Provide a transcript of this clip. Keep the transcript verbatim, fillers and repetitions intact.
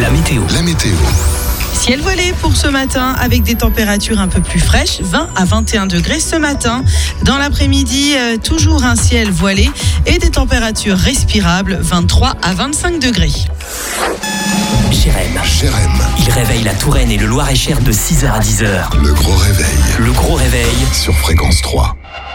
La météo. La météo. Ciel voilé pour ce matin avec des températures un peu plus fraîches, vingt à vingt et un degrés ce matin. Dans l'après-midi, euh, toujours un ciel voilé et des températures respirables, vingt-trois à vingt-cinq degrés. Jérém. Jérém. Il réveille la Touraine et le Loir-et-Cher de six heures à dix heures. Le gros réveil. Le gros réveil. Sur Fréquence trois.